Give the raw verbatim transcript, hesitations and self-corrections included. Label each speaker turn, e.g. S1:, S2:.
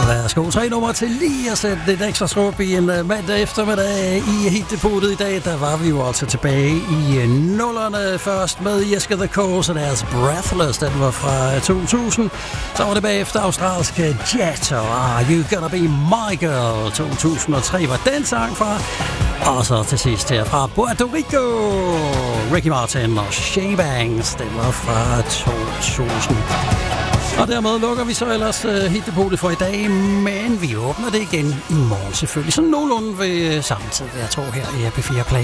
S1: Værsgo, tre nummer til lige at sætte lidt ekstra skub i en uh, mandag eftermiddag i Hitdepotet i dag. Der var vi jo altså tilbage i uh, nullerne først med Jeske The Course og deres Breathless. Den var fra to tusind. Så var det bagefter australske Jet og Are You Gonna Be My Girl. to tusind og tre var den sang fra. Og så til sidst her fra Puerto Rico, Ricky Martin og Shea Banks. Den var fra to tusind. Og dermed lukker vi så ellers uh, Hitdepotet for i dag, men vi åbner det igen i morgen selvfølgelig. Så nogenlunde ved uh, samme tid, jeg tror, her i P fire Play.